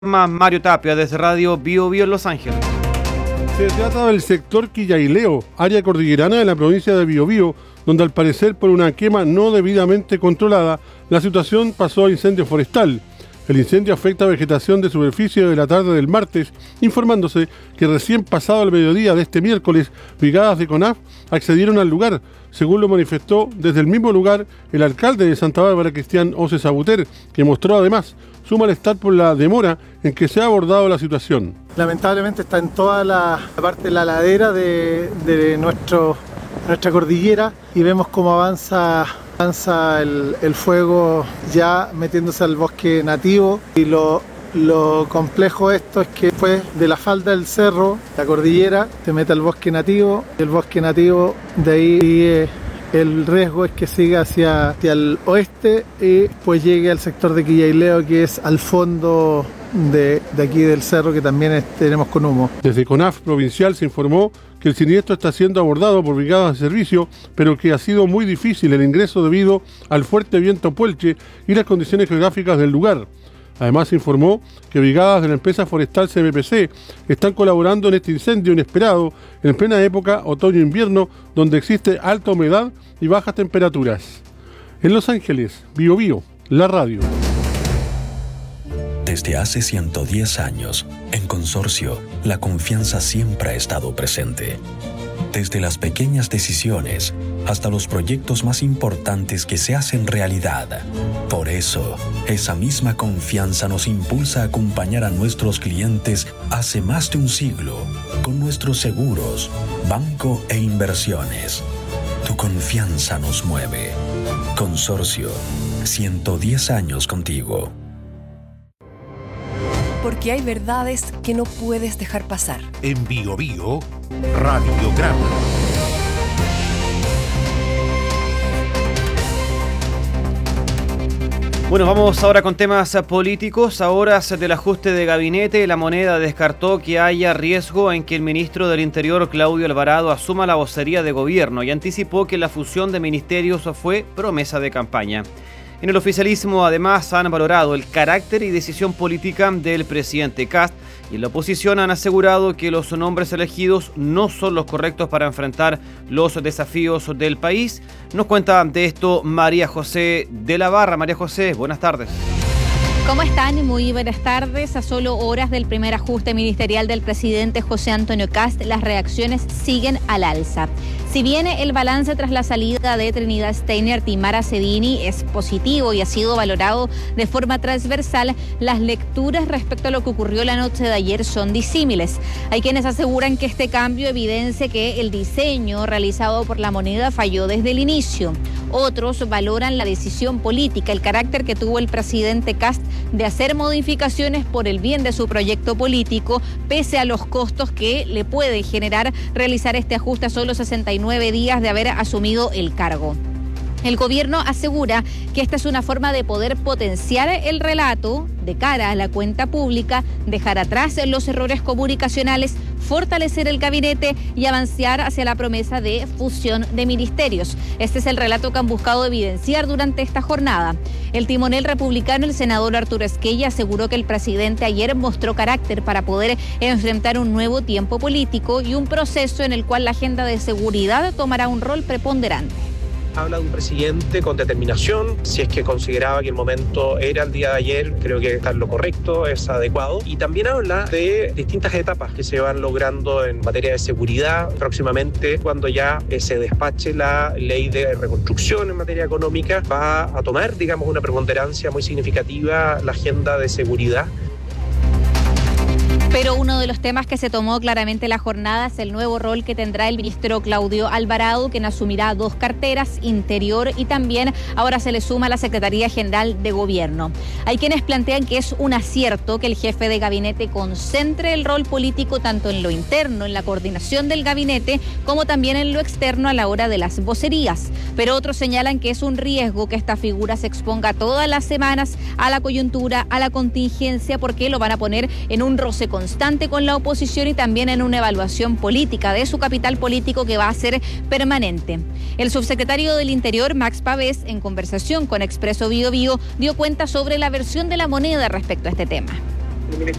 Mario Tapia desde Radio Bio Bio en Los Ángeles. Se trata del sector Quillaileo, área cordillerana de la provincia de Biobío, donde al parecer por una quema no debidamente controlada, la situación pasó a incendio forestal. El incendio afecta a vegetación de superficie de la tarde del martes, informándose que recién pasado el mediodía de este miércoles, brigadas de CONAF accedieron al lugar, según lo manifestó desde el mismo lugar el alcalde de Santa Bárbara, Cristian Ose Sabuter, que mostró además su malestar por la demora en que se ha abordado la situación. Lamentablemente está en toda la parte de la ladera de nuestra cordillera y vemos cómo avanza el fuego ya metiéndose al bosque nativo, y lo complejo de esto es que después de la falda del cerro, la cordillera, se mete al bosque nativo, y el bosque nativo de ahí el riesgo es que siga hacia el oeste y pues llegue al sector de Quillaileo, que es al fondo de aquí del cerro, que también tenemos con humo. Desde CONAF provincial se informó que el siniestro está siendo abordado por brigadas de servicio, pero que ha sido muy difícil el ingreso debido al fuerte viento puelche y las condiciones geográficas del lugar. Además se informó que brigadas de la empresa forestal CMPC están colaborando en este incendio inesperado en plena época otoño-invierno, donde existe alta humedad y bajas temperaturas. En Los Ángeles, Bio Bio, la radio. Desde hace 110 años, en Consorcio, la confianza siempre ha estado presente. Desde las pequeñas decisiones hasta los proyectos más importantes que se hacen realidad. Por eso, esa misma confianza nos impulsa a acompañar a nuestros clientes hace más de un siglo con nuestros seguros, banco e inversiones. Tu confianza nos mueve. Consorcio, 110 años contigo. Porque hay verdades que no puedes dejar pasar. En Bio Bio, Radiograma. Bueno, vamos ahora con temas políticos. A horas del ajuste de gabinete, La Moneda descartó que haya riesgo en que el ministro del Interior, Claudio Alvarado, asuma la vocería de gobierno y anticipó que la fusión de ministerios fue promesa de campaña. En el oficialismo, además, han valorado el carácter y decisión política del presidente Kast, y en la oposición han asegurado que los nombres elegidos no son los correctos para enfrentar los desafíos del país. Nos cuenta de esto María José de la Barra. María José, buenas tardes. ¿Cómo están? Muy buenas tardes. A solo horas del primer ajuste ministerial del presidente José Antonio Kast, las reacciones siguen al alza. Si bien el balance tras la salida de Trinidad Steiner y Mara Cedini es positivo y ha sido valorado de forma transversal, las lecturas respecto a lo que ocurrió la noche de ayer son disímiles. Hay quienes aseguran que este cambio evidencia que el diseño realizado por La Moneda falló desde el inicio. Otros valoran la decisión política, el carácter que tuvo el presidente Kast de hacer modificaciones por el bien de su proyecto político, pese a los costos que le puede generar realizar este ajuste a solo 69 días de haber asumido el cargo. El gobierno asegura que esta es una forma de poder potenciar el relato de cara a la cuenta pública, dejar atrás los errores comunicacionales, fortalecer el gabinete y avanzar hacia la promesa de fusión de ministerios. Este es el relato que han buscado evidenciar durante esta jornada. El timonel republicano, el senador Arturo Esquella, aseguró que el presidente ayer mostró carácter para poder enfrentar un nuevo tiempo político y un proceso en el cual la agenda de seguridad tomará un rol preponderante. Habla de un presidente con determinación. Si es que consideraba que el momento era el día de ayer, creo que está en lo correcto, es adecuado. Y también habla de distintas etapas que se van logrando en materia de seguridad. Próximamente, cuando ya se despache la ley de reconstrucción en materia económica, va a tomar, digamos, una preponderancia muy significativa la agenda de seguridad. Pero uno de los temas que se tomó claramente la jornada es el nuevo rol que tendrá el ministro Claudio Alvarado, quien asumirá dos carteras, Interior, y también ahora se le suma la Secretaría General de Gobierno. Hay quienes plantean que es un acierto que el jefe de gabinete concentre el rol político tanto en lo interno, en la coordinación del gabinete, como también en lo externo a la hora de las vocerías. Pero otros señalan que es un riesgo que esta figura se exponga todas las semanas a la coyuntura, a la contingencia, porque lo van a poner en un roce constante con la oposición y también en una evaluación política de su capital político que va a ser permanente. El subsecretario del Interior, Max Pavés, en conversación con Expreso Bio Bio, dio cuenta sobre la versión de La Moneda respecto a este tema. el Ministerio